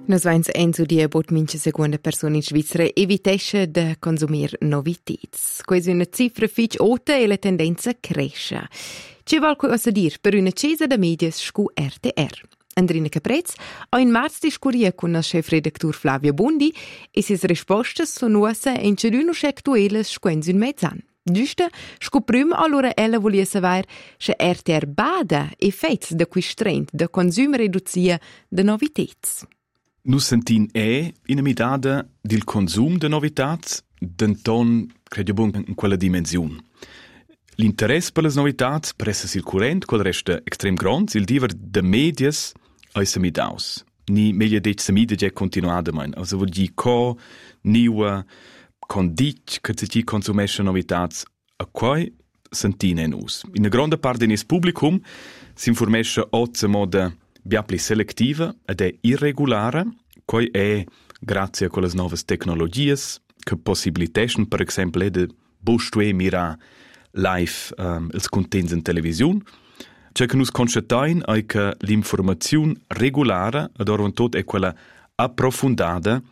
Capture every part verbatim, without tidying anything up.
Nos vains enzo dia bot mincha seconda persona in Svizzera evitesce de consumir novitets. Quasi una cifra fitch ota e la tendenza cresce. Ci val quei ossa dir per una cesa de medias scu R T R. Andrina Caprez ha in marzo discuria con il chefredaktur Flavio Bondi e ses rispostas sono ussa in ceduno actuelles squenz un mezz'an. Giusto, scu prüm allora ella volia saber se R T R bada effets de quist trend de consum reduzia de novitets. Nus sentin è in midada del consum de novitats denton credo bon in quella dimensiun. L'interesse per le novitats pressa sil current, quel resta extrem grand, il diver de medias ai semidaus. Ni meglio dec semide già continuada mein. Also vuol di co niua con dic che ci consumesce novitats a quai sentine nus. In una grande parte del publicum si informesce ozze moda biapli selectiva ed è irregolare, quai è grazie a quelle nuove tecnologie che possibilitessen, per esempio, de bostue mira live um, ils contents in televisione. Cioè che nus constatain è che l'informazione regolare, ad ora tot è quella approfondata,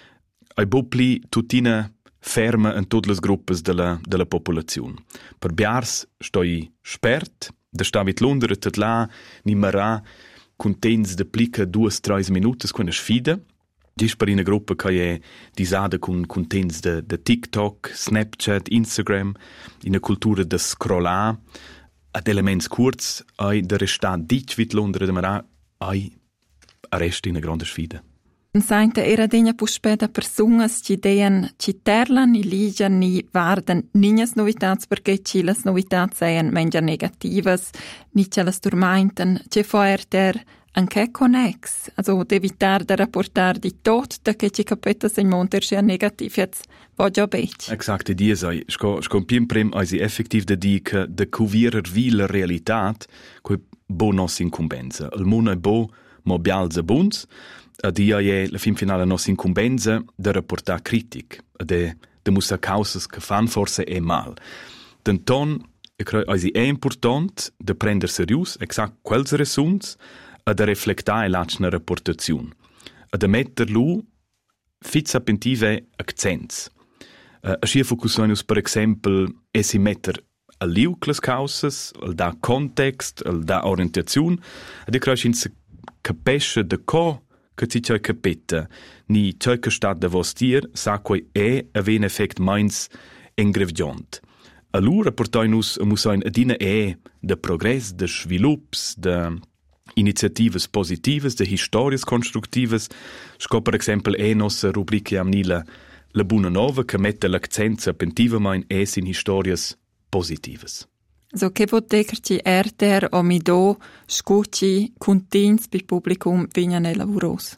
è bopli tutina ferma in tutte le gruppe della, della popolazione. Per biars stoi spert, da stavit Londra, tet là, nimmerà contents de plica due tre minuti con una sfida. Dis per una gruppa che è disada con contents de, de TikTok, Snapchat, Instagram, in una cultura de scrollar, ad elements curz, ai de resta dic vit Londra de marà, ai arresti una grande sfida. Sainte era degna puspeda personas ci dean ci terlan ni ligian ni vardan niñas novitats perché ci las novitats sean mengia negativas, ni ce las turmainten, ce foer ter anche connex, also d'evitar de rapportar di tot da che ci capetas in monter sia negativ jetzt voglio bec. Exakt, die sei, sco sco pim prim eisi effektiv de di che de cuvirer vi la realitat, coi bo nos incumbenza. Il mondo è bo, mo bialza buns, a dia è la fin finale nos incumbenza de rapportar critic, de de musa causas che fan forse è mal. Denton, e creo eisi è important de prender serius exact quels resuns a de reflectare l'achna rapportazione, a de metter lu fizza pentive accents. Uh, a scia focussonus per exempel e si metter a liu clas causas, al da context, al da orientazione, a de creo in se capesce de co che ci c'è capetta, ni c'è che sta da vostir, sa quai è aven effect meins engrevgiont. Allura portainus a musain adina è de progress, de svilups, de iniziatives positives, de historias constructives, sco per exempel è nossa rubrica amnila la buna nova che mette l'accent pentivamain es in historias positives. So che vuol dire R T R o mi do scucci contins per publicum vigna ne lavoros.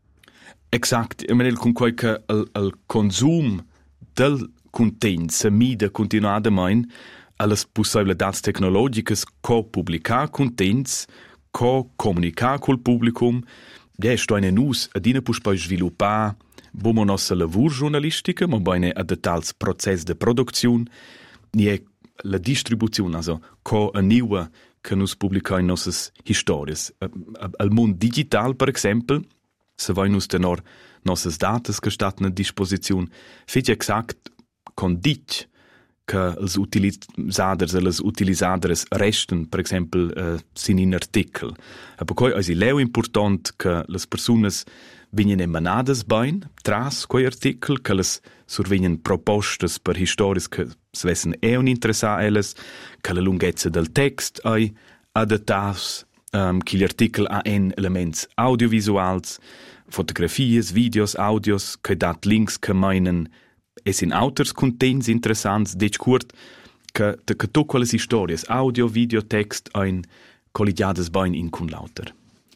Exact, e menel con quel che il, il consum del content se mida continuada main alle possibilità tecnologiche co publicar contents, co comunicar col publicum, ja sto in nus adina pus poi sviluppar bomo nossa lavur giornalistica, ma bene ad tals process de produzione, ni è la distribuzione, also co a niua che nus publica in nossas historias. Al mond digital, per exempel, se vai nus tenor nossas datas che stat na disposizione, fece exact con dic che els utilizaders e les utilizadores resten, per exempel, uh, sin in artikel. Aber coi è leu important che les personas vinien emanades bain, tras quei artikel, che les survinien propostes per historis che svessen eun interessa a elles, che la lunghezza del text ai adattas, um, che gli artikel ha en elements audiovisuals, fotografies, videos, audios, che dat links che meinen es in auters contents interessants, dec curt, che te che to quelles historias, audio, video, text, ein collidiades bain in cun lauter.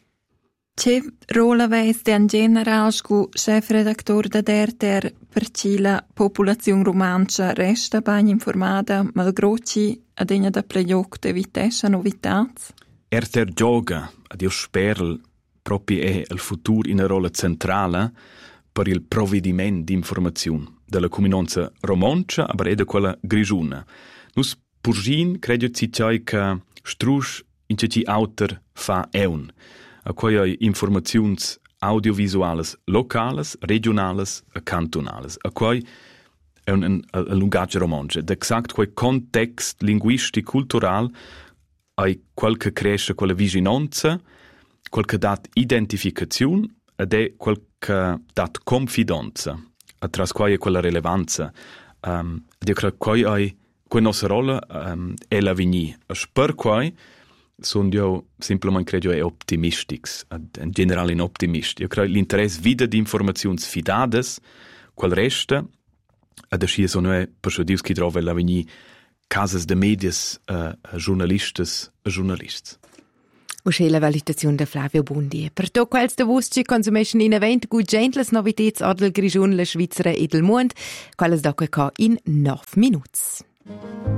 Che rola veste in general scu chefredaktor da R T R per ci la popolazione romancia resta bain informada, malgrocci ad egna da pleioc de vitescia novitats? R T R gioga, ad io sperl, proprio è il futuro in una rola centrale per il provvedimento di informazione della comunanza romancia, ma è da quella grigiuna. Nus purgin credo ci c'è che strusch in ci autor fa eun, a quei informazioni audiovisuales locales, regionales e cantonales. A quei è un, un, un lungaggio romanzo. D'exact quel context linguistic, cultural, hai quel che cresce quella vicinanza, quel che dat identificazione ed è quel che dat confidenza. Atras quei è quella rilevanza. Um, io credo che hai quella nostra rolla um, è la vigni. E per quei sono io semplicemente credo è optimistics, in generale in optimist. Io credo l'interesse vida di informazioni fidades, quel resta, ed asci sono noi per Dios che trova la vigni casas de medias, uh, giornalistas e giornalists. Usce la valutazione da Flavio Bundi. Per to quels de vos ci consumation in event gut gentles novitets adel Grigiun la Svizzera e del Mond, quelles doc in nove minuts.